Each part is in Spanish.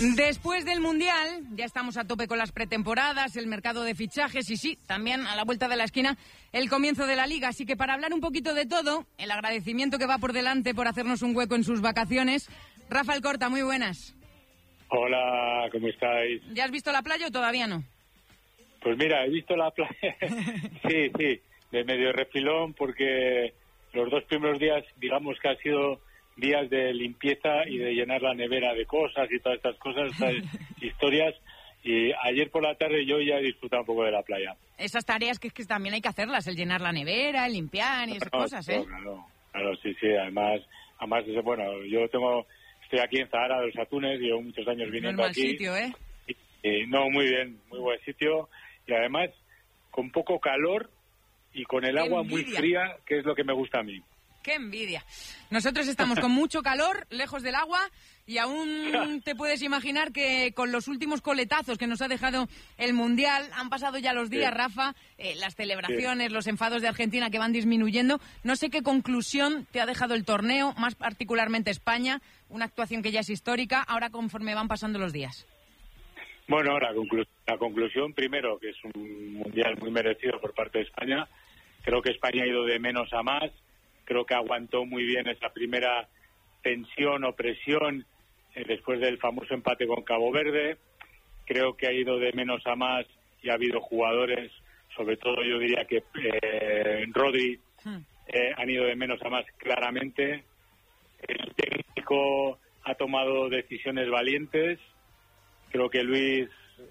Después del Mundial, ya estamos a tope con las pretemporadas, el mercado de fichajes y sí, también a la vuelta de la esquina el comienzo de la Liga. Así que para hablar un poquito de todo, el agradecimiento que va por delante por hacernos un hueco en sus vacaciones, Rafa Alcorta, muy buenas. Hola, ¿cómo estáis? ¿Ya has visto la playa o todavía no? Pues mira, he visto la playa, sí, de medio refilón, porque los 2 primeros días, digamos que han sido días de limpieza y de llenar la nevera de cosas y todas estas cosas, estas historias, y ayer por la tarde yo ya he disfrutado un poco de la playa. Esas tareas que también hay que hacerlas, el llenar la nevera, el limpiar y esas cosas, ¿eh? Claro, sí, además, bueno, estoy aquí en Zahara de los Atunes, llevo muchos años viniendo aquí. Sitio, ¿eh? No, muy bien, muy buen sitio, y además con poco calor y con el agua muy fría, que es lo que me gusta a mí. ¡Qué envidia! Nosotros estamos con mucho calor, lejos del agua, y aún te puedes imaginar que con los últimos coletazos que nos ha dejado el Mundial, han pasado ya los días, sí. Rafa, las celebraciones, sí. Los enfados de Argentina que van disminuyendo. No sé qué conclusión te ha dejado el torneo, más particularmente España, una actuación que ya es histórica, ahora conforme van pasando los días. Bueno, la conclusión, primero, que es un Mundial muy merecido por parte de España. Creo que España ha ido de menos a más. Creo que aguantó muy bien esa primera tensión o presión después del famoso empate con Cabo Verde. Creo que ha ido de menos a más y ha habido jugadores, sobre todo yo diría que Rodri, han ido de menos a más claramente. El técnico ha tomado decisiones valientes. Creo que Luis,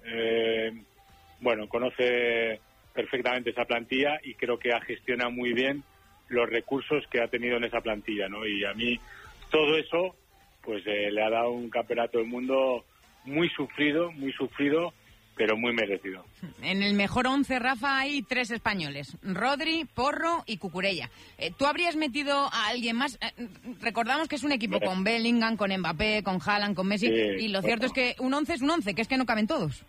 conoce perfectamente esa plantilla y creo que ha gestionado muy bien los recursos que ha tenido en esa plantilla, ¿no? Y a mí todo eso pues le ha dado un campeonato del mundo muy sufrido, pero muy merecido. En el mejor 11, Rafa, hay 3 españoles: Rodri, Porro y Cucurella. ¿Tú habrías metido a alguien más? Recordamos que es un equipo con Bellingham, con Mbappé, con Haaland, con Messi, y lo cierto es que un 11 es un 11, que es que no caben todos.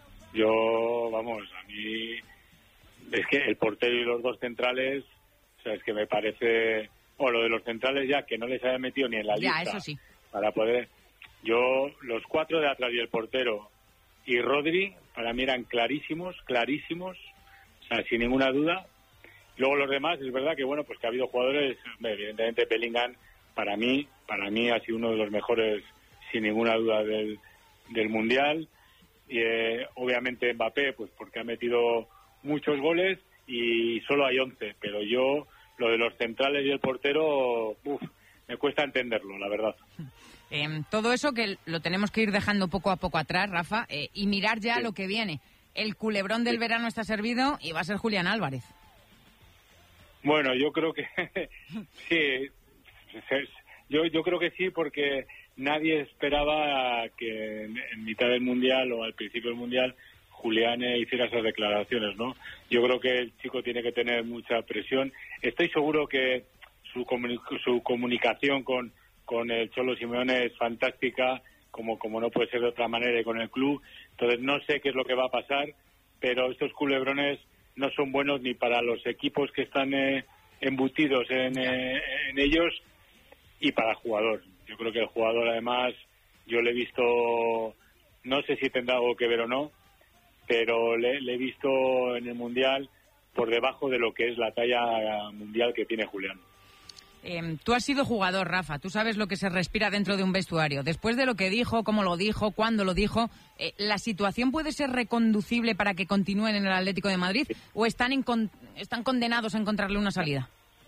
A mí es que el portero y los 2 centrales, o sea, es que me parece... lo de los centrales ya, que no les haya metido ni en la lista. Ya, eso sí. Para poder... los 4 de atrás y el portero y Rodri, para mí eran clarísimos, o sea, sin ninguna duda. Luego los demás, es verdad que, pues que ha habido jugadores, evidentemente Bellingham, para mí ha sido uno de los mejores, sin ninguna duda, del Mundial. Y obviamente Mbappé, pues porque ha metido muchos goles y solo hay 11, pero lo de los centrales y el portero, me cuesta entenderlo, la verdad. Todo eso que lo tenemos que ir dejando poco a poco atrás, Rafa, y mirar ya lo que viene. El culebrón del verano está servido y va a ser Julián Álvarez. Bueno, yo creo que sí. Yo creo que sí, porque nadie esperaba que en mitad del Mundial o al principio del Mundial Julián hiciera esas declaraciones, ¿no? Yo creo que el chico tiene que tener mucha presión. Estoy seguro que su comunicación con el Cholo Simeone es fantástica, como no puede ser de otra manera, y con el club. Entonces no sé qué es lo que va a pasar, pero estos culebrones no son buenos ni para los equipos que están embutidos en ellos y para el jugador. Yo creo que el jugador, además, yo le he visto, no sé si tendrá algo que ver o no, pero le he visto en el Mundial por debajo de lo que es la talla mundial que tiene Julián. Tú has sido jugador, Rafa, tú sabes lo que se respira dentro de un vestuario. Después de lo que dijo, cómo lo dijo, cuándo lo dijo, ¿la situación puede ser reconducible para que continúen en el Atlético de Madrid o están condenados a encontrarle una salida?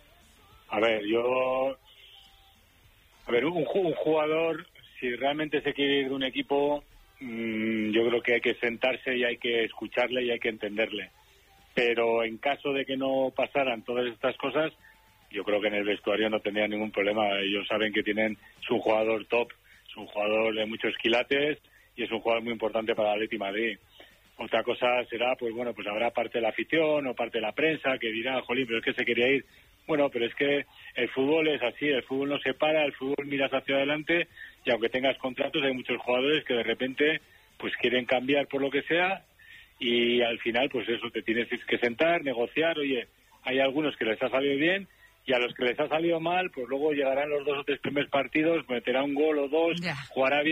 Un jugador, si realmente se quiere ir de un equipo, yo creo que hay que sentarse y hay que escucharle y hay que entenderle. Pero en caso de que no pasaran todas estas cosas, yo creo que en el vestuario no tendrían ningún problema. Ellos saben que es un jugador top, es un jugador de muchos quilates y es un jugador muy importante para el Atlético de Madrid. Otra cosa será, pues habrá parte de la afición o parte de la prensa que dirá, jolín, pero es que se quería ir. Bueno, pero es que el fútbol es así, el fútbol no se para, el fútbol miras hacia adelante y aunque tengas contratos hay muchos jugadores que de repente pues quieren cambiar por lo que sea y al final pues eso, te tienes que sentar, negociar. Oye, hay algunos que les ha salido bien y a los que les ha salido mal, pues luego llegarán los 2 o 3 primeros partidos, meterá un gol o 2, jugará bien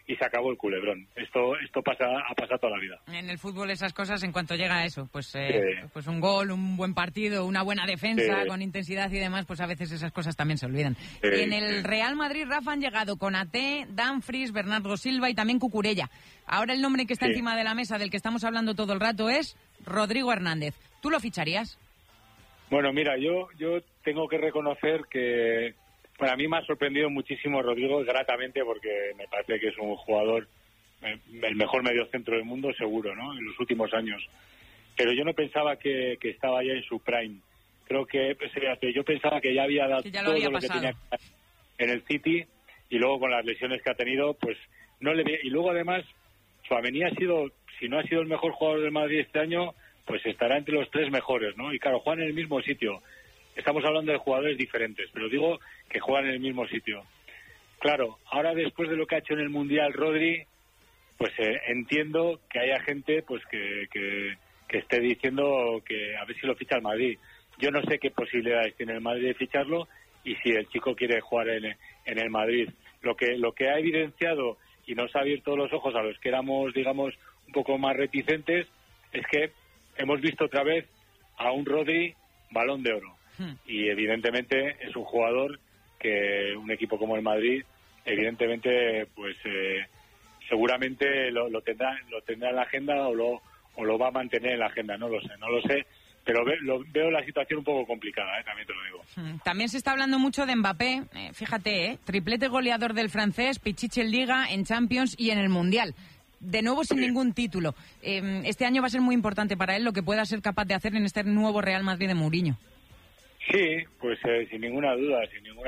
y se acabó el culebrón. Esto ha pasado toda la vida. En el fútbol esas cosas, en cuanto llega a eso, pues un gol, un buen partido, una buena defensa con intensidad y demás, pues a veces esas cosas también se olvidan. Y en el Real Madrid, Rafa, han llegado Konaté, Dumfries, Bernardo Silva y también Cucurella. Ahora el nombre que está encima de la mesa, del que estamos hablando todo el rato, es Rodrigo Hernández. ¿Tú lo ficharías? Bueno, mira, yo tengo que reconocer que para mí me ha sorprendido muchísimo Rodrigo, gratamente, porque me parece que es un jugador, el mejor mediocentro del mundo, seguro, ¿no? En los últimos años. Pero yo no pensaba que estaba ya en su prime. Creo que yo pensaba que ya había dado todo lo que tenía en el City, y luego con las lesiones que ha tenido, pues no le ve. Y luego además, Tchouaméni ha sido, si no ha sido el mejor jugador del Madrid este año, pues estará entre los 3 mejores, ¿no? Y claro, juegan en el mismo sitio. Estamos hablando de jugadores diferentes, pero digo que juegan en el mismo sitio. Claro, ahora después de lo que ha hecho en el Mundial Rodri, pues entiendo que haya gente pues que esté diciendo que a ver si lo ficha el Madrid. Yo no sé qué posibilidades tiene el Madrid de ficharlo y si el chico quiere jugar en el Madrid. Lo que ha evidenciado y nos ha abierto los ojos a los que éramos, digamos, un poco más reticentes, es que hemos visto otra vez a un Rodri Balón de Oro. Y evidentemente es un jugador que un equipo como el Madrid, evidentemente, pues seguramente lo tendrá en la agenda o lo va a mantener en la agenda. No lo sé, pero veo la situación un poco complicada, también te lo digo. También se está hablando mucho de Mbappé, fíjate, triplete goleador del francés, Pichichi en Liga, en Champions y en el Mundial. De nuevo sin ningún título. Este año va a ser muy importante para él lo que pueda ser capaz de hacer en este nuevo Real Madrid de Mourinho. Sí, pues sin ninguna duda.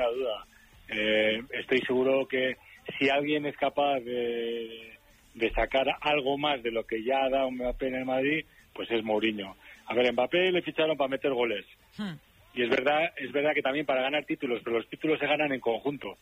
Estoy seguro que si alguien es capaz de sacar algo más de lo que ya ha dado Mbappé en el Madrid, pues es Mourinho. A ver, Mbappé le ficharon para meter goles. Y es verdad que también para ganar títulos, pero los títulos se ganan en conjunto.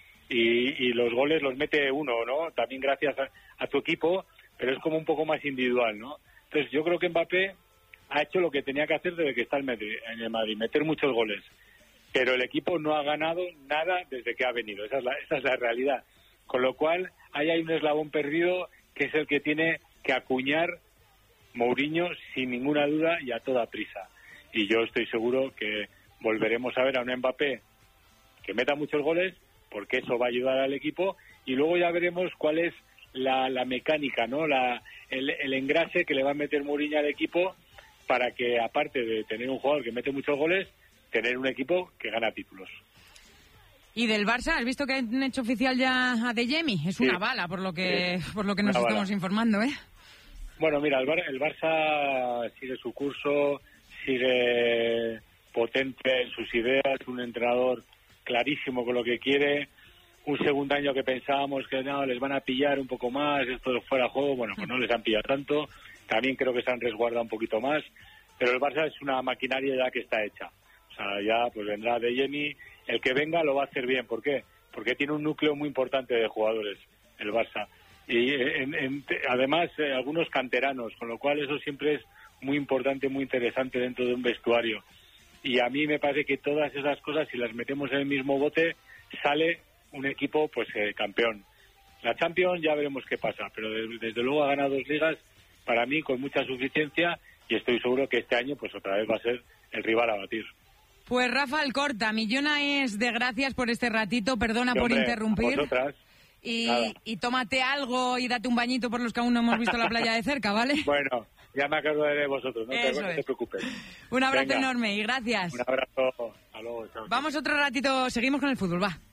Y los goles los mete uno, ¿no? También gracias a tu equipo, pero es como un poco más individual, ¿no? Entonces yo creo que Mbappé ha hecho lo que tenía que hacer desde que está en el Madrid, meter muchos goles. Pero el equipo no ha ganado nada desde que ha venido, esa es la realidad. Con lo cual, ahí hay un eslabón perdido que es el que tiene que acuñar Mourinho sin ninguna duda y a toda prisa. Y yo estoy seguro que volveremos a ver a un Mbappé que meta muchos goles, porque eso va a ayudar al equipo, y luego ya veremos cuál es la mecánica, ¿no? El engrase que le va a meter Mourinho al equipo para que, aparte de tener un jugador que mete muchos goles, tener un equipo que gana títulos. Y del Barça, ¿has visto que han hecho oficial ya a Adeyemi? Es una bala, por lo que nos estamos informando, ¿eh? Bueno, mira, el Barça sigue su curso, sigue potente en sus ideas, un entrenador clarísimo con lo que quiere. Un segundo año que pensábamos que no, les van a pillar un poco más, esto fuera juego, bueno, pues no les han pillado tanto. También creo que se han resguardado un poquito más, pero el Barça es una maquinaria ya que está hecha. O sea, ya pues vendrá Adeyemi, el que venga lo va a hacer bien. ¿Por qué? Porque tiene un núcleo muy importante de jugadores, el Barça. Y además algunos canteranos, con lo cual eso siempre es muy importante, muy interesante dentro de un vestuario. Y a mí me parece que todas esas cosas, si las metemos en el mismo bote, sale un equipo pues campeón. La Champions ya veremos qué pasa, pero desde luego ha ganado 2 ligas, para mí con mucha suficiencia, y estoy seguro que este año pues otra vez va a ser el rival a batir. Pues Rafa Alcorta, millones de gracias por este ratito, perdona por interrumpir. A vosotras. Y tómate algo y date un bañito por los que aún no hemos visto la playa de cerca, ¿vale? Bueno, ya me acordaré de vosotros, no te preocupes. Un abrazo enorme y gracias. Un abrazo, hasta luego. Chao. Vamos otro ratito, seguimos con el fútbol, va.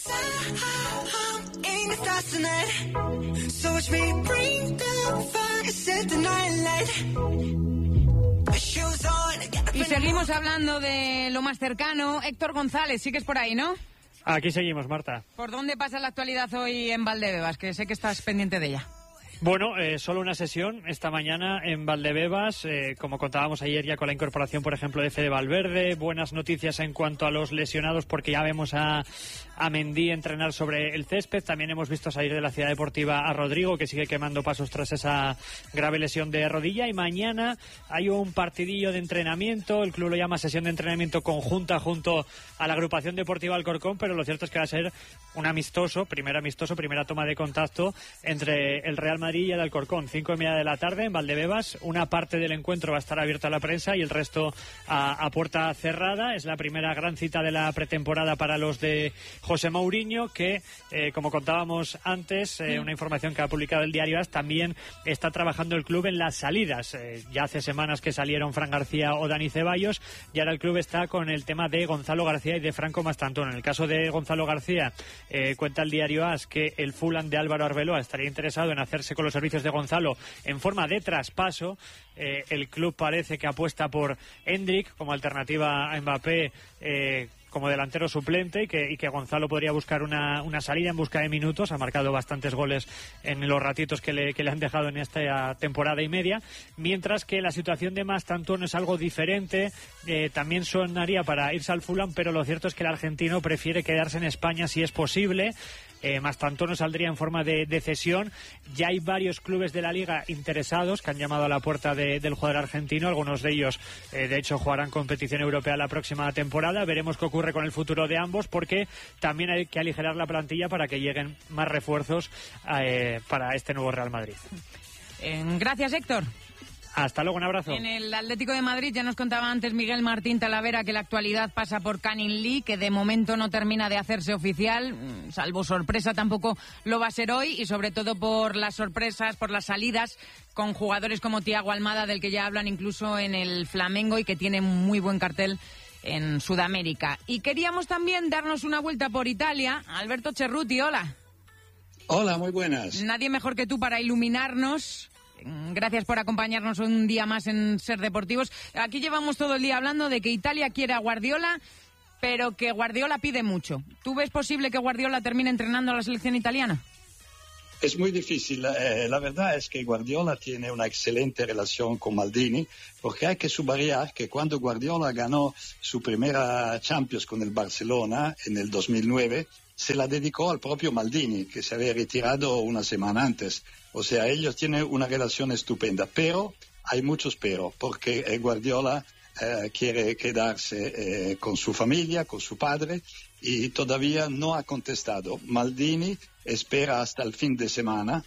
Y seguimos hablando de lo más cercano. Héctor González, sigues por ahí, ¿no? Aquí seguimos, Marta. ¿Por dónde pasa la actualidad hoy en Valdebebas? Que sé que estás pendiente de ella. Bueno, solo una sesión esta mañana en Valdebebas, como contábamos ayer ya con la incorporación, por ejemplo, de Fede Valverde. Buenas noticias en cuanto a los lesionados, porque ya vemos a Mendy entrenar sobre el césped. También hemos visto salir de la Ciudad Deportiva a Rodrigo, que sigue quemando pasos tras esa grave lesión de rodilla. Y mañana hay un partidillo de entrenamiento, el club lo llama sesión de entrenamiento conjunta junto a la agrupación deportiva Alcorcón, pero lo cierto es que va a ser un amistoso, primera toma de contacto entre el Real Madrid y el Alcorcón, 5:30 de la tarde en Valdebebas. Una parte del encuentro va a estar abierta a la prensa y el resto a puerta cerrada. Es la primera gran cita de la pretemporada para los de José Mourinho, que, como contábamos antes, una información que ha publicado el diario AS, también está trabajando el club en las salidas. Ya hace semanas que salieron Fran García o Dani Ceballos, y ahora el club está con el tema de Gonzalo García y de Franco Mastantón. En el caso de Gonzalo García, cuenta el diario AS que el Fulham de Álvaro Arbeloa estaría interesado en hacerse con los servicios de Gonzalo en forma de traspaso. El club parece que apuesta por Endrick como alternativa a Mbappé, como delantero suplente, y que Gonzalo podría buscar una salida en busca de minutos. Ha marcado bastantes goles en los ratitos que le han dejado en esta temporada y media, mientras que la situación de Mastantón es algo diferente. También sonaría para irse al Fulham, pero lo cierto es que el argentino prefiere quedarse en España si es posible. Mastantón saldría en forma de cesión. Ya hay varios clubes de la Liga interesados que han llamado a la puerta del jugador argentino. Algunos de ellos, de hecho, jugarán competición europea la próxima temporada. Veremos qué ocurre con el futuro de ambos, porque también hay que aligerar la plantilla para que lleguen más refuerzos para este nuevo Real Madrid. Gracias, Héctor. Hasta luego, un abrazo. En el Atlético de Madrid ya nos contaba antes Miguel Martín Talavera que la actualidad pasa por Canning Lee, que de momento no termina de hacerse oficial, salvo sorpresa tampoco lo va a ser hoy, y sobre todo por las sorpresas, por las salidas con jugadores como Thiago Almada, del que ya hablan incluso en el Flamengo y que tiene muy buen cartel en Sudamérica. Y queríamos también darnos una vuelta por Italia. Alberto Cerruti, hola. Hola, muy buenas. Nadie mejor que tú para iluminarnos. Gracias por acompañarnos un día más en Ser Deportivos. Aquí llevamos todo el día hablando de que Italia quiere a Guardiola, pero que Guardiola pide mucho. ¿Tú ves posible que Guardiola termine entrenando a la selección italiana? Es muy difícil. La verdad es que Guardiola tiene una excelente relación con Maldini, porque hay que subrayar que cuando Guardiola ganó su primera Champions con el Barcelona en el 2009, se la dedicó al propio Maldini, que se había retirado una semana antes. O sea, ellos tienen una relación estupenda, pero hay muchos pero, porque Guardiola quiere quedarse con su familia, con su padre, y todavía no ha contestado. Maldini espera hasta el fin de semana,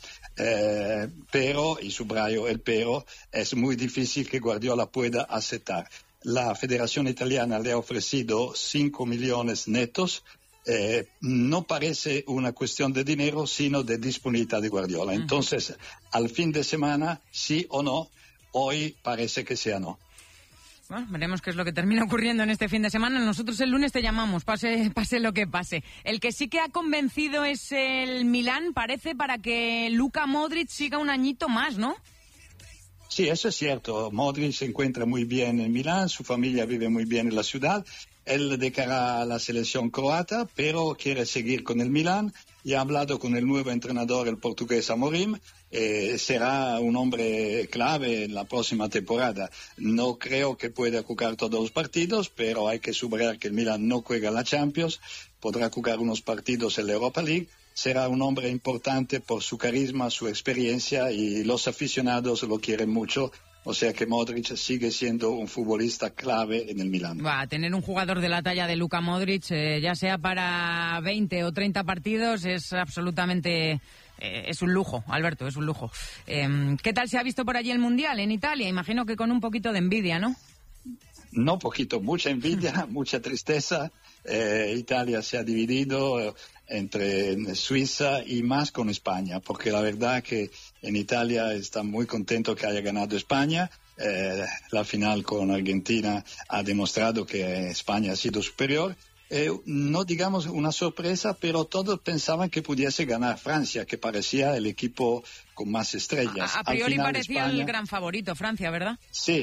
pero, y subrayo el pero, es muy difícil que Guardiola pueda aceptar. La Federación Italiana le ha ofrecido 5 millones netos. No parece una cuestión de dinero, sino de disponibilidad de Guardiola. Entonces, al fin de semana, sí o no, hoy parece que sea no. Bueno, veremos qué es lo que termina ocurriendo en este fin de semana. Nosotros el lunes te llamamos, pase lo que pase. El que sí que ha convencido es el Milán, parece, para que Luka Modric siga un añito más, ¿no? Sí, eso es cierto. Modric se encuentra muy bien en Milán, su familia vive muy bien en la ciudad. Él dejará a la selección croata, pero quiere seguir con el Milán. Y ha hablado con el nuevo entrenador, el portugués Amorim. Será un hombre clave en la próxima temporada. No creo que pueda jugar todos los partidos, pero hay que subrayar que el Milán no juega la Champions. Podrá jugar unos partidos en la Europa League. Será un hombre importante por su carisma, su experiencia, y los aficionados lo quieren mucho. O sea que Modric sigue siendo un futbolista clave en el Milán. Va a tener un jugador de la talla de Luka Modric, ya sea para 20 o 30 partidos, es absolutamente... es un lujo, Alberto, es un lujo. ¿Qué tal se ha visto por allí el Mundial en Italia? Imagino que con un poquito de envidia, ¿no? No poquito, mucha envidia, mucha tristeza. Italia se ha dividido entre Suiza y más con España, porque la verdad que en Italia está muy contento que haya ganado España. La final con Argentina ha demostrado que España ha sido superior. No digamos una sorpresa, pero todos pensaban que pudiese ganar Francia, que parecía el equipo con más estrellas. A priori parecía España, el gran favorito, Francia, ¿verdad? Sí,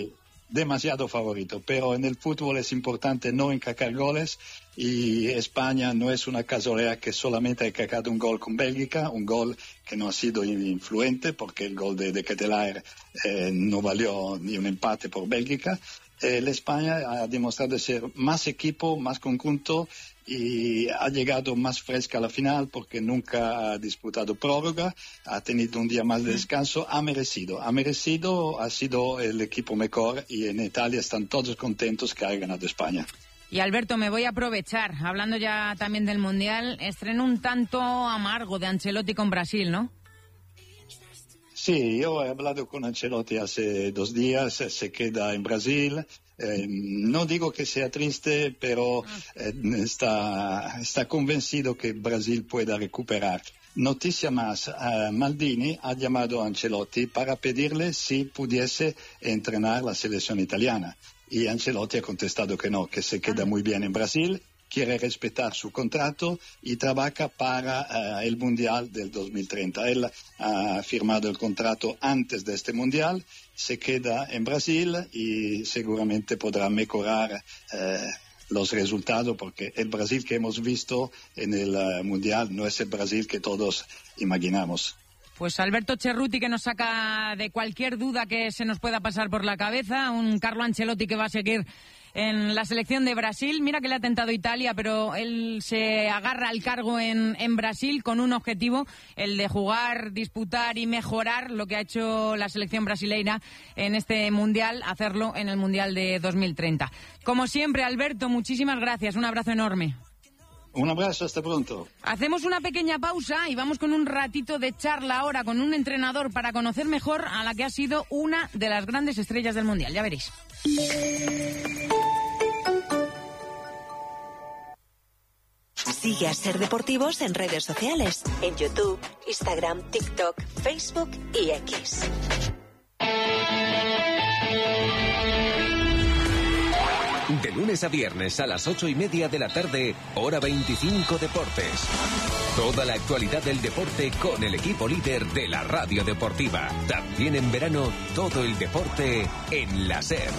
demasiado favorito, pero en el fútbol es importante no encajar goles y España no es una casualidad que solamente ha encajado un gol con Bélgica, un gol que no ha sido influente porque el gol de Ketelaere no valió ni un empate por Bélgica. La España ha demostrado ser más equipo, más conjunto y ha llegado más fresca a la final porque nunca ha disputado prórroga, ha tenido un día más de descanso, ha merecido, ha sido el equipo mejor y en Italia están todos contentos que haya ganado España. Y Alberto, me voy a aprovechar, hablando ya también del Mundial, estreno un tanto amargo de Ancelotti con Brasil, ¿no? Sí, yo he hablado con Ancelotti hace 2 días, se queda en Brasil. No digo que sea triste, pero está convencido que Brasil pueda recuperar. Noticia más, Maldini ha llamado a Ancelotti para pedirle si pudiese entrenar la selección italiana. Y Ancelotti ha contestado que no, que se queda muy bien en Brasil, quiere respetar su contrato y trabaja para el Mundial del 2030. Él ha firmado el contrato antes de este Mundial, se queda en Brasil y seguramente podrá mejorar los resultados porque el Brasil que hemos visto en el Mundial no es el Brasil que todos imaginamos. Pues Alberto Cerruti, que nos saca de cualquier duda que se nos pueda pasar por la cabeza, un Carlo Ancelotti que va a seguir en la selección de Brasil. Mira que le ha tentado Italia, pero él se agarra al cargo en Brasil con un objetivo, el de jugar, disputar y mejorar lo que ha hecho la selección brasileña en este Mundial, hacerlo en el Mundial de 2030. Como siempre, Alberto, muchísimas gracias, un abrazo enorme. Un abrazo, hasta pronto. Hacemos una pequeña pausa y vamos con un ratito de charla ahora con un entrenador para conocer mejor a la que ha sido una de las grandes estrellas del Mundial. Ya veréis. Sigue a Ser Deportivos en redes sociales, en YouTube, Instagram, TikTok, Facebook y X. De lunes a viernes a las 8:30 de la tarde, hora 25 Deportes. Toda la actualidad del deporte con el equipo líder de la radio deportiva. También en verano, todo el deporte en la SER.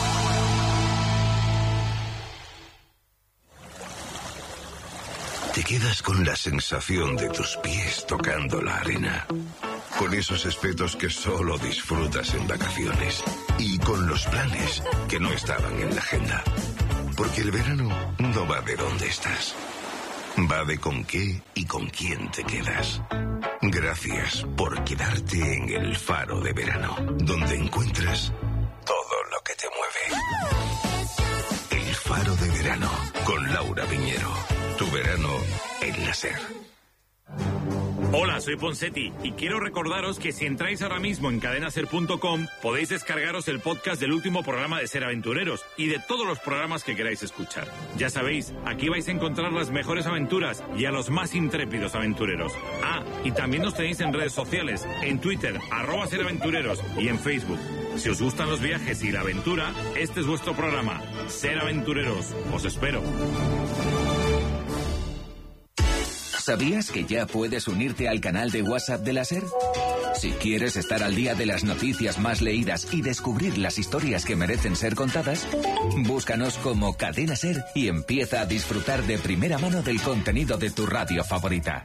Te quedas con la sensación de tus pies tocando la arena. Con esos espetos que solo disfrutas en vacaciones. Y con los planes que no estaban en la agenda. Porque el verano no va de dónde estás. Va de con qué y con quién te quedas. Gracias por quedarte en el Faro de Verano, donde encuentras todo lo que te mueve. El Faro de Verano, con Laura Piñero. Tu verano en la SER. Hola, soy Ponseti y quiero recordaros que si entráis ahora mismo en cadenaser.com podéis descargaros el podcast del último programa de Ser Aventureros y de todos los programas que queráis escuchar. Ya sabéis, aquí vais a encontrar las mejores aventuras y a los más intrépidos aventureros. Ah, y también nos tenéis en redes sociales, en Twitter, @SerAventureros y en Facebook. Si os gustan los viajes y la aventura, este es vuestro programa, Ser Aventureros. Os espero. ¿Sabías que ya puedes unirte al canal de WhatsApp de la SER? Si quieres estar al día de las noticias más leídas y descubrir las historias que merecen ser contadas, búscanos como Cadena SER y empieza a disfrutar de primera mano del contenido de tu radio favorita.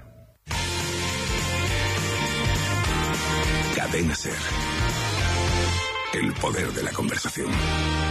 Cadena SER. El poder de la conversación.